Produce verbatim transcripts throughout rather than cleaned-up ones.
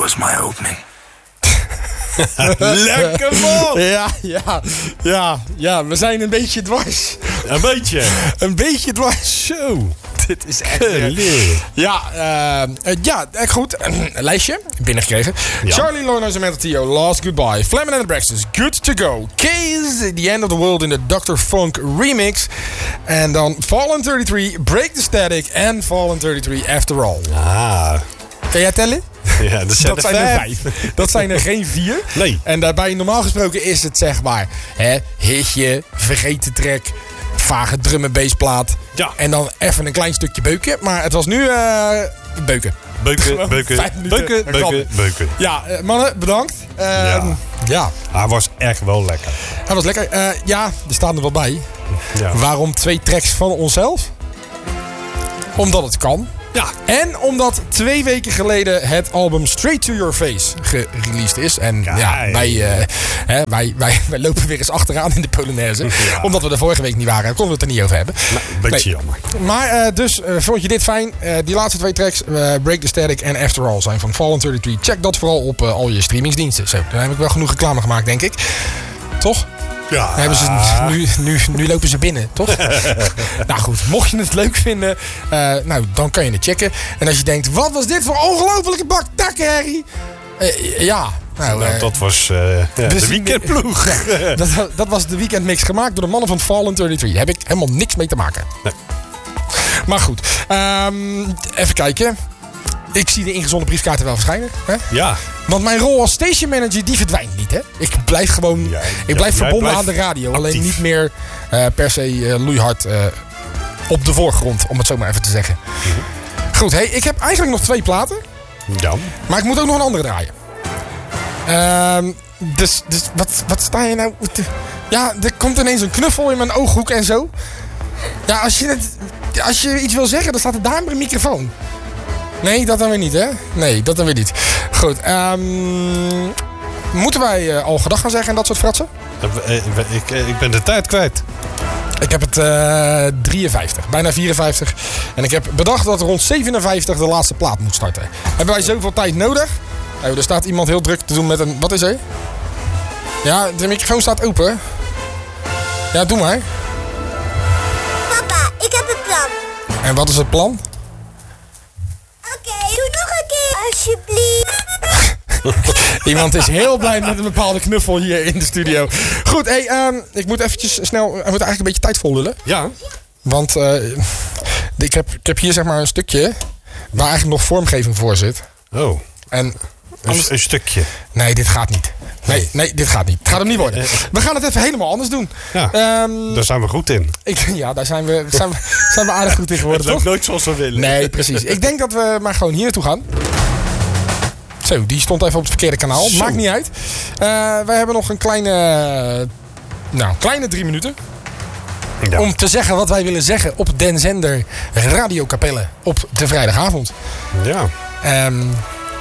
was my opening. Lekker man! Ja, ja, ja, ja, we zijn een beetje dwars. Een beetje. Een beetje dwars. Zo. Dit is echt... Uh, ja, uh, uh, ja, goed. Een lijstje binnengekregen. Ja. Charlie Lono's en Mental Theo, Lost Goodbye. Flamin' and the Braxtons, Good to Go. Case, The End of the World in de doctor Funk remix. En dan Fallen thirty-three, Break the Static en Fallen thirty-three After All. Ah. Kan jij tellen? Ja, dat zijn, dat zijn er vijf. Dat zijn er geen vier. Nee. En daarbij, normaal gesproken, is het zeg maar... Hè, hitje, vergeten track, vage drum en bassplaat. Ja. En dan even een klein stukje beuken. Maar het was nu uh, beuken. Beuken, beuken, beuken, beuken, beuken. Ja, uh, mannen, bedankt. Uh, ja. ja. Hij was echt wel lekker. Hij was lekker. Uh, ja, er staat er wat bij. Ja. Waarom twee tracks van onszelf? Omdat het kan. Ja. En omdat twee weken geleden het album Straight to Your Face gereleased is. En ja, ja wij, uh, hè, wij, wij, wij lopen weer eens achteraan in de Polonaise. Ja. Omdat we er vorige week niet waren, konden we het er niet over hebben. Nou, een beetje nee. jammer. Maar uh, dus uh, vond je dit fijn? Uh, die laatste twee tracks, uh, Break the Static en After All, zijn van Fallen thirty-three. Check dat vooral op uh, al je streamingsdiensten. Zo, daar heb ik wel genoeg reclame gemaakt, denk ik. Toch? Ja. Hebben ze, nu, nu, nu lopen ze binnen, toch? Nou goed, mocht je het leuk vinden, uh, nou, dan kan je het checken. En als je denkt, wat was dit voor ongelofelijke bak takkenherrie? Uh, ja, nou, nou, uh, dat was uh, ja, de weekendploeg. Ja, dat, dat was de weekendmix gemaakt door de mannen van Fallen thirty-three. Daar heb ik helemaal niks mee te maken. Nee. Maar goed, um, even kijken. Ik zie de ingezonden briefkaarten wel verschijnen. Hè? Ja. Want mijn rol als station manager, die verdwijnt niet. Hè? Ik blijf gewoon ja, ik blijf ja, verbonden aan de radio. Actief. Alleen niet meer uh, per se uh, loeihard uh, op de voorgrond, om het zo maar even te zeggen. Mm-hmm. Goed, hey, ik heb eigenlijk nog twee platen. Ja. Maar ik moet ook nog een andere draaien. Uh, dus dus wat, wat sta je nou... Te... Ja, er komt ineens een knuffel in mijn ooghoek en zo. Ja, als je, het, als je iets wil zeggen, dan staat er daar maar een microfoon. Nee, dat dan weer niet, hè? Nee, dat dan weer niet. Goed, um, moeten wij uh, al gedag gaan zeggen en dat soort fratsen? Ik, ik, ik ben de tijd kwijt. Ik heb het uh, drieënvijftig, bijna vierenvijftig. En ik heb bedacht dat rond zevenenvijftig de laatste plaat moet starten. Hebben wij zoveel tijd nodig? Oh, er staat iemand heel druk te doen met een... Wat is er? Ja, de microfoon staat open. Ja, doe maar. Papa, ik heb een plan. En wat is het plan? Oké, okay, doe nog een keer, alsjeblieft. Iemand is heel blij met een bepaalde knuffel hier in de studio. Goed, hey, um, ik moet eventjes snel... We moeten eigenlijk een beetje tijd vol lullen. Ja. Want uh, ik, heb, ik heb hier zeg maar een stukje waar eigenlijk nog vormgeving voor zit. Oh. En anders... een, een stukje. Nee, dit gaat niet. Nee, nee, dit gaat niet. Het gaat hem niet worden. We gaan het even helemaal anders doen. Ja, um, daar zijn we goed in. Ik, ja, daar zijn we, zijn, we, zijn we aardig goed in geworden, toch? toch? Nooit zoals we willen. Nee, precies. Ik denk dat we maar gewoon hier naartoe gaan. Zo, die stond even op het verkeerde kanaal. Zo. Maakt niet uit. Uh, wij hebben nog een kleine... Nou, kleine drie minuten. Ja. Om te zeggen wat wij willen zeggen op den zender Radio Capelle op de vrijdagavond. Ja. Um,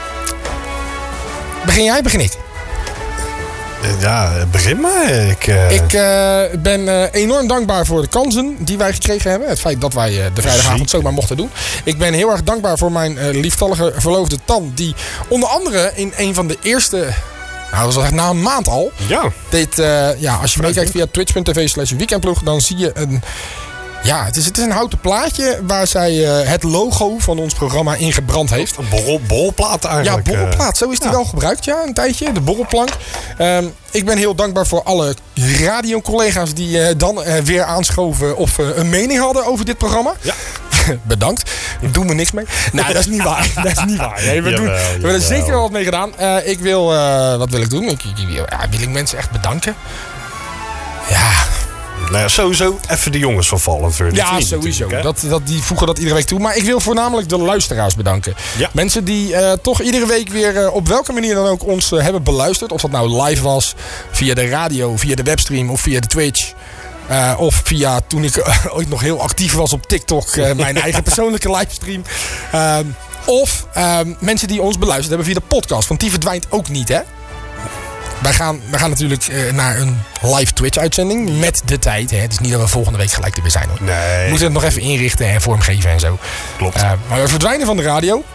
begin jij, begin ik? Ja, begin maar. Ik, uh... ik uh, ben uh, enorm dankbaar voor de kansen die wij gekregen hebben. Het feit dat wij uh, de vrijdagavond zomaar mochten doen. Ik ben heel erg dankbaar voor mijn uh, lieftallige verloofde Tan. Die onder andere in een van de eerste... Nou, dat was echt na een maand al. Ja. Dit, uh, ja, als je meekijkt via twitch.tv slash weekendploeg, dan zie je een... Ja, het is, het is een houten plaatje waar zij uh, het logo van ons programma ingebrand heeft. Een borrel, borrelplaat eigenlijk. Ja, borrelplaat. Zo is die ja. wel gebruikt, ja, een tijdje. De borrelplank. Um, ik ben heel dankbaar voor alle radiocollega's die uh, dan uh, weer aanschoven of uh, een mening hadden over dit programma. Ja. Bedankt. Daar doen we niks mee. Nou, dat is niet waar. Dat is niet waar. Nee, we, doen, we hebben er zeker wel wat mee gedaan. Uh, ik wil... Uh, wat wil ik doen? Ik, ik, ja, wil ik mensen echt bedanken? Ja... Nou ja, sowieso even de jongens van Fallen thirty-three. Ja, sowieso. Dat, dat, die voegen dat iedere week toe. Maar ik wil voornamelijk de luisteraars bedanken. Ja. Mensen die uh, toch iedere week weer uh, op welke manier dan ook ons uh, hebben beluisterd. Of dat nou live was, via de radio, via de webstream of via de Twitch. Uh, of via, toen ik uh, ooit nog heel actief was op TikTok, uh, mijn eigen persoonlijke livestream. Uh, of uh, mensen die ons beluisterd hebben via de podcast. Want die verdwijnt ook niet, hè? Wij gaan, wij gaan natuurlijk uh, naar een live Twitch-uitzending met de tijd. Hè. Het is niet dat we volgende week gelijk er weer zijn, hoor. Nee. We moeten het nog even inrichten en vormgeven en zo. Klopt. Uh, maar we verdwijnen van de radio.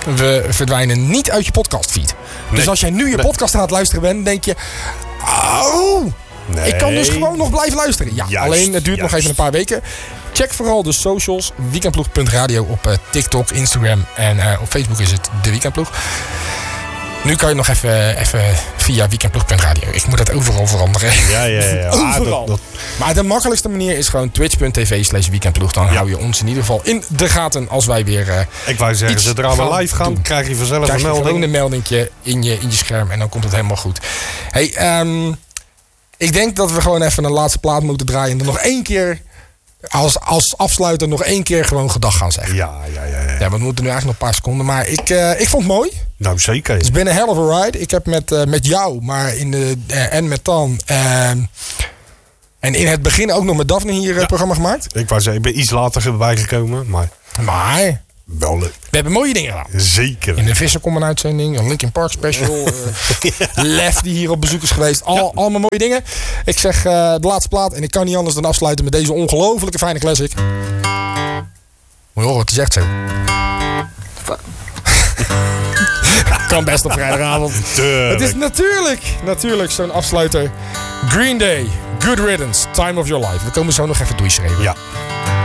we verdwijnen niet uit je podcastfeed. Nee. Dus als jij nu je nee. podcast aan het luisteren bent, denk je... Oh, nee. Ik kan dus gewoon nog blijven luisteren. Ja, juist, alleen het duurt juist. nog even een paar weken. Check vooral de socials. Weekendploeg punt radio op uh, TikTok, Instagram en uh, op Facebook is het De Weekendploeg. Nu kan je nog even, even via weekendploeg punt radio. Ik moet dat overal veranderen. Ja, ja, ja. overal. Ah, dat, dat... Maar de makkelijkste manier is gewoon twitch punt tv slash weekendploeg. Dan ja. hou je ons in ieder geval in de gaten als wij weer uh, Ik wou zeggen, zodra we live gaan, doen. krijg je vanzelf krijg een melding. Gewoon een meldingje in je, in je scherm en dan komt het helemaal goed. Hey, um, ik denk dat we gewoon even een laatste plaat moeten draaien. En dan nog één keer... Als, als afsluiter nog één keer gewoon gedag gaan zeggen. Ja, ja, ja. Ja, ja we moeten nu eigenlijk nog een paar seconden. Maar ik, uh, ik vond het mooi. Nou, zeker. Het is binnen hell of a ride. Ik heb met, uh, met jou, maar in de, uh, en met Tan. Uh, en in het begin ook nog met Daphne hier het ja. programma gemaakt. Ik wou zeggen, ik ben iets later erbij gekomen. Maar, maar wel leuk. We hebben mooie dingen gedaan. Zeker. In de Visser komt een uitzending. Een Linkin Park special. uh, ja. Lef die hier op bezoek is geweest. Al, ja. Allemaal mooie dingen. Ik zeg uh, de laatste plaat. En ik kan niet anders dan afsluiten met deze ongelofelijke fijne classic. Moet je horen, het is echt zo. Kan best op vrijdagavond. Tuurlijk. Het is natuurlijk, natuurlijk zo'n afsluiter. Green Day, Good Riddance, Time of Your Life. We komen zo nog even doorschrijven. Ja.